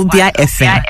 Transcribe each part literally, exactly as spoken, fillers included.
Wazobia F M.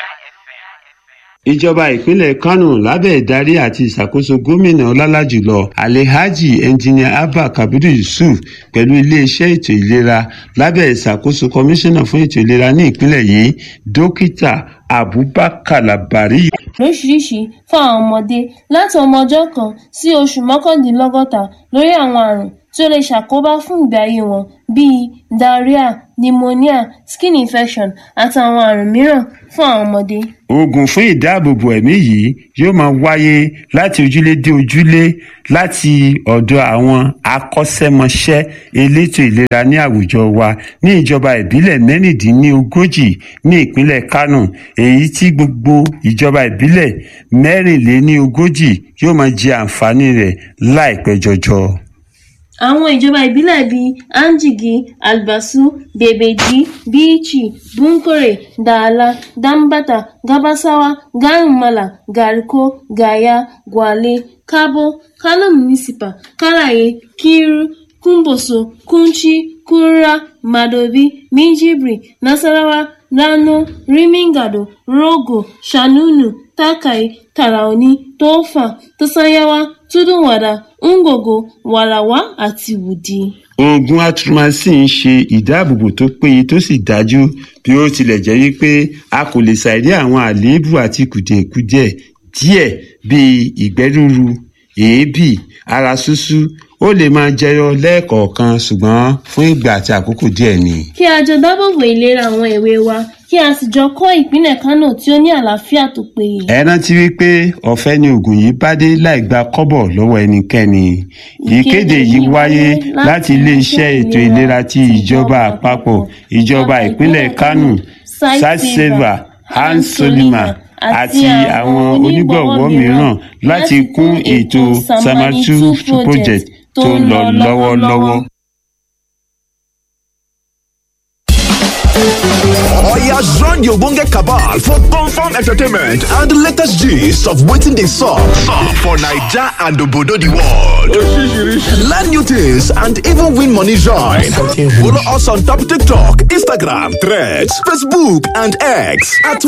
Ìjọba ìpínlẹ̀ Kano lábẹ́ ìdarí àti ìṣàkóso gómìnà ọlálàjùlọ Alhaji Engineer Abba Kabiru Yusuf pẹ̀lú iléeṣẹ́ ètò ìlera lábẹ́ ìṣàkóso kọmíṣánná fún ètò ìlera ní ìpínlẹ̀ yìí Dókítà Abubakar Labari. Lóṣìṣì fún àwọn ọmọdé láti ọmọ ọjọ́ kan sí oṣù mọ́kàndínlọ́gọ́ta lórí àwọn àrùn tí ó lè ṣàkóbá fún ìgbé ayé wọn bíi diarrhea, pneumonia, skin infection àti àwọn àrùn mìíràn fún àwọn ọmọdé. Oògùn fún ìdáàbòbò ẹ̀mí yìí yóò máa wáyé láti ojúlé dé ojúlé láti ọ̀dọ̀ àwọn akọ́ṣẹ́mọṣẹ́ elétò ìlera ní àwùjọ wa ní ìjọba ìbílẹ̀ mẹ́rìndínlógójì ní ìpínlẹ̀ Kano, èyí tí gbogbo ìjọba ìbílẹ̀ mẹ́rìnléníogójì yóò máa jẹ àǹfààní rẹ̀ láìpẹ́ jọjọ. Àwọn ìjọba ìbílẹ̀ bíi Anjigi, Albasu, Bebeji, Bichi, Bunkore, Dala, Dambata, Gabasawa, Garumala, Gariko, Gaya, Gwale, Kabo, Kano Municipal, Karaye, Kiru, Kumboso, Kunchi, Kura, Madobi, Minjibri, Nasarawa, Rano, Rimingado, Rogo, Shanunu, Takai, Taraoni, Tofa, Tosanyawa, Tudunwada, Ngogo, Warawa àti Wudi. Oògùn Atromycin ń ṣe ìdáàbòbò tó péye tó sì dájú bí ó tilẹ̀ jẹ́ wípé a kò lè ṣàìrí àwọn àléébù àti kùdìẹ̀kudiẹ díẹ̀ bíi ìgbẹ́ rúru, èébì, ara ṣúṣú. Ó lè máa jẹyọ lẹ́ẹ̀kọ̀ọ̀kan ṣùgbọ́n fún ìgbà àti àkókò díẹ̀ ni. Kí a jọ dáàbòbò ìlera àwọn èwe wa kí a sì jọ kọ́ ìpínlẹ̀ Kano tí ó ní àlàáfíà tó péye. Ẹ rántí wípé ọ̀fẹ́ ni oògùn yìí bá dé láì gba kọ́bọ̀ lọ́wọ́ ẹnikẹ́ni. Ìkéde yìí wáyé láti iléeṣẹ́ ètò ìlera ti ìjọba àpapọ̀, ìjọba ìpínlẹ̀ Kano, Saiseva, Hans Solima àti àwọn onígbọ̀wọ́ mìíràn láti kún ètò Samatu project tó ń lọ lọ́wọ́lọ́wọ́. Oya join the ogbonge cabal for confirm entertainment and the latest gist of wetin dey sup for Naija and obodo the world. Learn new things and even win money join. Follow us on top TikTok, Instagram, Threads, Facebook and X at